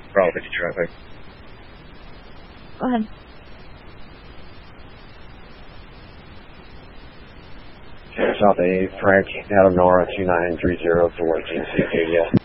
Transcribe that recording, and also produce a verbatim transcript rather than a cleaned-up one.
Bravo fifty traffic. Go ahead. South A, Frank, Adam Nora, two nine three zero for G C Acadia.